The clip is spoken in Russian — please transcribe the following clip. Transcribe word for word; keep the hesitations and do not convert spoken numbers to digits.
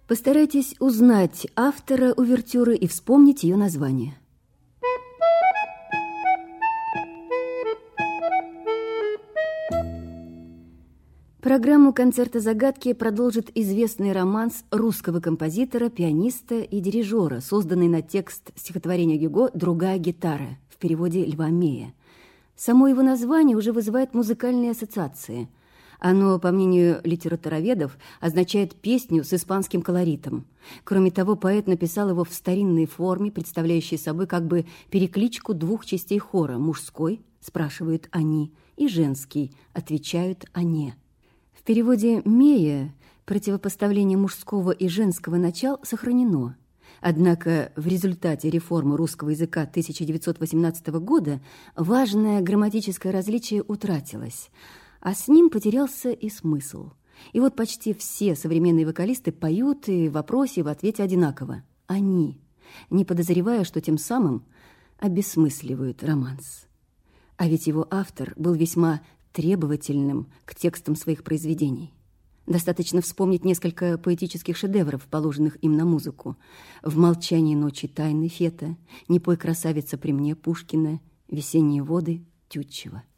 Постарайтесь узнать автора увертюры и вспомнить ее название. Программу концерта «Загадки» продолжит известный романс русского композитора, пианиста и дирижера, созданный на текст стихотворения Гюго «Другая гитара» в переводе Льва Мея. Само его название уже вызывает музыкальные ассоциации. Оно, по мнению литературоведов, означает песню с испанским колоритом. Кроме того, поэт написал его в старинной форме, представляющей собой как бы перекличку двух частей хора. Мужской, спрашивают они, и женский, отвечают они. В переводе Мея противопоставление мужского и женского начал сохранено. Однако в результате реформы русского языка тысяча девятьсот восемнадцатого года важное грамматическое различие утратилось, а с ним потерялся и смысл. И вот почти все современные вокалисты поют и в вопросе, и в ответе одинаково «они», не подозревая, что тем самым обесмысливают романс. А ведь его автор был весьма требовательным к текстам своих произведений. Достаточно вспомнить несколько поэтических шедевров, положенных им на музыку. «В молчании ночи тайны» Фета, «Не пой, красавица, при мне» Пушкина, «Весенние воды» Тютчева.